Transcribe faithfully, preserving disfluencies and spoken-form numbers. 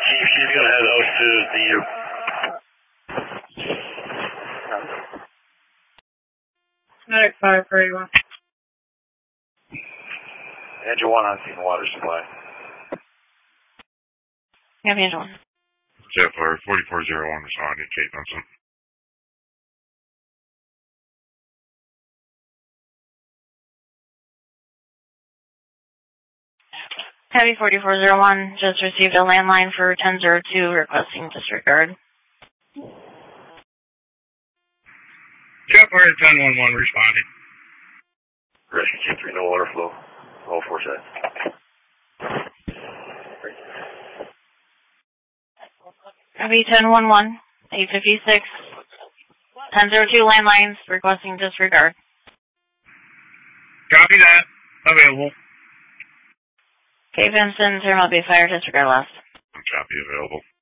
Chief, she's going to head out to the... Medic five thirty-one. Engine one on scene water supply. Yeah, engine one. Jetfire forty-four oh one responding, Kate Benson. Heavy forty-four oh one just received a landline for ten oh two requesting disregard. Jetfire ten one one responding. Rescue Team three, no water flow. All four sides. Heavy ten one one, eight fifty-six, ten oh two landlines requesting disregard. Copy that. Available. Kate Benson, Thermal Bay Fire, disregard last. Copy available.